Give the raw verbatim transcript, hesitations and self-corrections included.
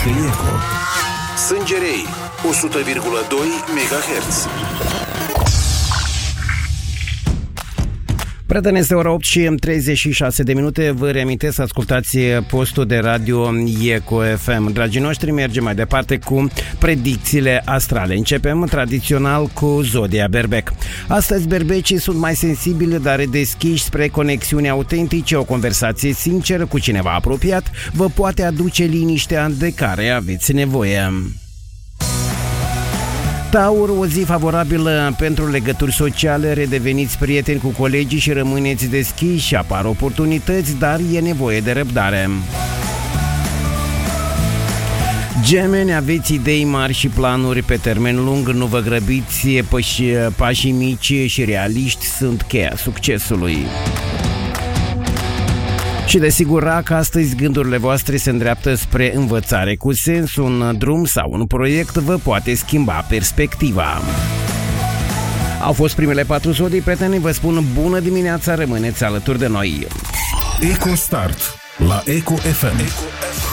Este Eco. Sângerei, o sută virgulă doi megahertz. Prieteni, este ora opt și treizeci și șase de minute. Vă reamintesc să ascultați postul de radio Eco F M. Dragii noștri, mergem mai departe cu predicțiile astrale. Începem tradițional cu zodia Berbec. Astăzi berbecii sunt mai sensibili, dar deschiși spre conexiuni autentice. O conversație sinceră cu cineva apropiat vă poate aduce liniștea de care aveți nevoie. Taur, o zi favorabilă pentru legături sociale, redeveniți prieteni cu colegii și rămâneți deschiși, apar oportunități, dar e nevoie de răbdare. Gemeni, aveți idei mari și planuri pe termen lung, nu vă grăbiți, pași, pașii mici și realiști sunt cheia succesului. Și desigur, Rac, astăzi gândurile voastre se îndreaptă spre învățare cu sens, un drum sau un proiect vă poate schimba perspectiva. Au fost primele patru zodii, prieteni, vă spun bună dimineața, rămâneți alături de noi. Eco Start la Eco F M.